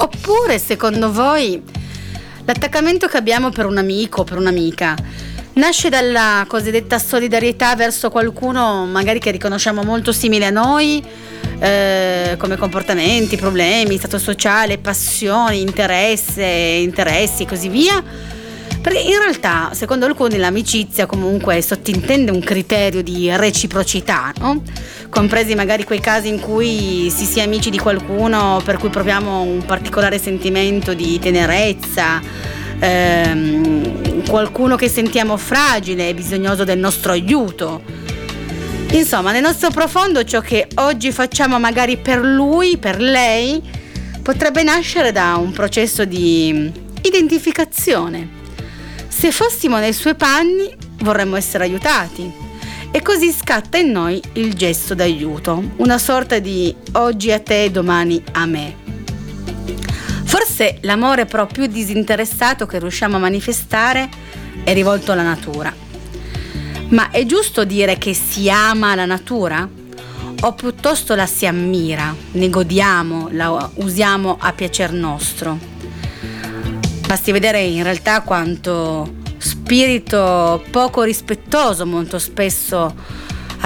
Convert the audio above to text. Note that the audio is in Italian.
Oppure, secondo voi, l'attaccamento che abbiamo per un amico o per un'amica nasce dalla cosiddetta solidarietà verso qualcuno magari che riconosciamo molto simile a noi, come comportamenti, problemi, stato sociale, passioni, interessi e così via? Perché in realtà, secondo alcuni, l'amicizia comunque sottintende un criterio di reciprocità, no? Compresi magari quei casi in cui si sia amici di qualcuno per cui proviamo un particolare sentimento di tenerezza, qualcuno che sentiamo fragile e bisognoso del nostro aiuto. Insomma, nel nostro profondo ciò che oggi facciamo magari per lui, per lei, potrebbe nascere da un processo di identificazione. Se fossimo nei suoi panni vorremmo essere aiutati e così scatta in noi il gesto d'aiuto, una sorta di oggi a te, domani a me. Forse l'amore però più disinteressato che riusciamo a manifestare è rivolto alla natura. Ma è giusto dire che si ama la natura? O piuttosto la si ammira, ne godiamo, la usiamo a piacer nostro? Basti vedere in realtà quanto spirito poco rispettoso molto spesso